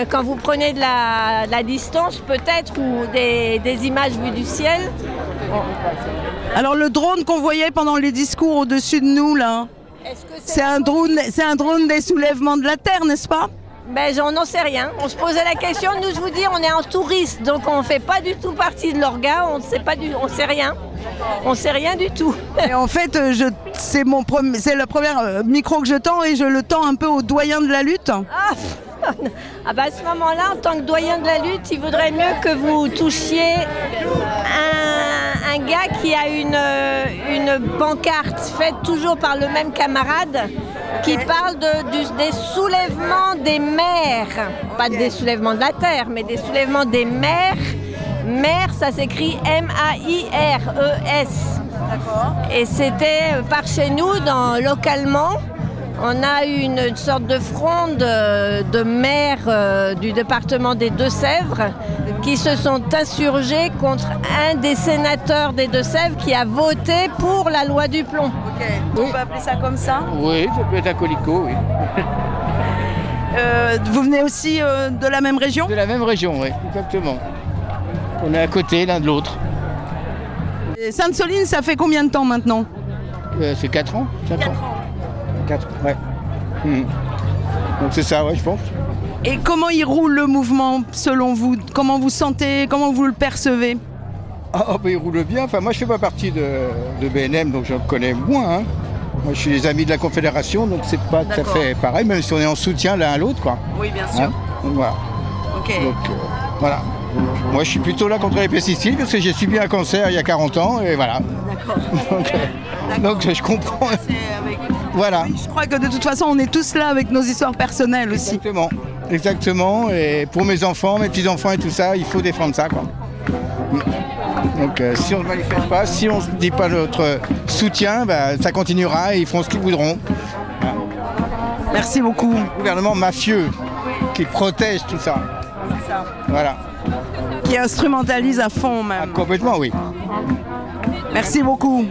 quand vous prenez de la distance peut-être ou des images vues du ciel. Alors le drone qu'on voyait pendant les discours au-dessus de nous là, c'est un drone des soulèvements de la Terre, n'est-ce pas? Ben, j'en sais rien. On se posait la question, nous je vous dis, on est en touriste, donc on ne fait pas du tout partie de l'orga, on sait rien. On sait rien du tout. Et en fait, c'est le premier micro que je tends et je le tends un peu au doyen de la lutte. Ah bah à ce moment-là, en tant que doyen de la lutte, il vaudrait mieux que vous touchiez un gars qui a une pancarte faite toujours par le même camarade qui parle des soulèvements des mers. Pas des soulèvements de la terre, mais des soulèvements des mers. Mer, ça s'écrit M-A-I-R-E-S. D'accord. Et c'était par chez nous, localement. On a eu une sorte de fronde de maires du département des Deux-Sèvres qui se sont insurgés contre un des sénateurs des Deux-Sèvres qui a voté pour la loi du plomb. Ok, on peut appeler ça comme ça? Oui, ça peut être un colico, oui. Vous venez aussi de la même région? De la même région, oui, exactement. On est à côté l'un de l'autre. Sainte-Soline, ça fait combien de temps maintenant? C'est 4 ans 4 ans. 4, ouais. Donc c'est ça, ouais, je pense. Et comment il roule le mouvement selon vous? Comment vous sentez? Comment vous le percevez? Ah, bah, il roule bien. Enfin, moi, je ne fais pas partie de BNM, donc je connais moins. Hein. Moi, je suis les amis de la Confédération, donc c'est pas tout à fait pareil, même si on est en soutien l'un à l'autre, quoi. Oui, bien sûr. Hein, donc, voilà. Ok. Donc, voilà. Moi, je suis plutôt là contre les pesticides parce que j'ai subi un cancer il y a 40 ans, et voilà. Donc, je comprends. Voilà. Oui, je crois que de toute façon, on est tous là avec nos histoires personnelles aussi. Exactement. Et pour mes enfants, mes petits-enfants et tout ça, il faut défendre ça, quoi. Donc si on ne manifeste pas, si on ne dit pas notre soutien, ça continuera et ils feront ce qu'ils voudront. Voilà. Merci beaucoup. Un gouvernement mafieux qui protège tout ça. Voilà. Qui instrumentalise à fond même. Ah, complètement, oui. Merci beaucoup.